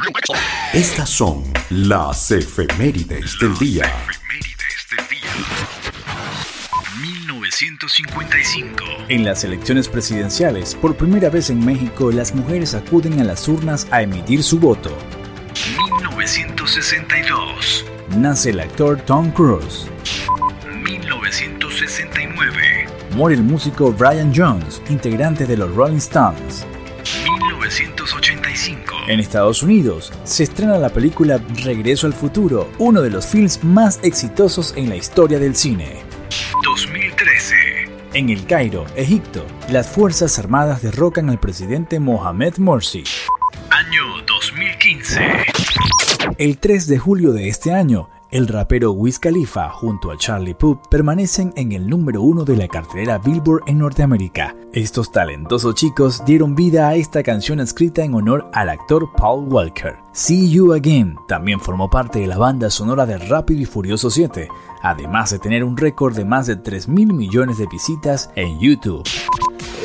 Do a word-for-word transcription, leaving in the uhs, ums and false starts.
Estas son las efemérides del día. mil novecientos cincuenta y cinco. En las elecciones presidenciales, por primera vez en México, las mujeres acuden a las urnas a emitir su voto. mil novecientos sesenta y dos. Nace el actor Tom Cruise. mil novecientos sesenta y nueve. Muere el músico Brian Jones, integrante de los Rolling Stones. mil novecientos ochenta y cinco. En Estados Unidos, se estrena la película Regreso al Futuro, uno de los films más exitosos en la historia del cine. dos mil trece. En El Cairo, Egipto, las Fuerzas Armadas derrocan al presidente Mohamed Morsi. Año dos mil quince. El tres de julio de este año, el rapero Wiz Khalifa junto a Charlie Puth permanecen en el número uno de la cartelera Billboard en Norteamérica. Estos talentosos chicos dieron vida a esta canción escrita en honor al actor Paul Walker. See You Again también formó parte de la banda sonora de Rápido y Furioso siete, además de tener un récord de más de tres mil millones de visitas en YouTube.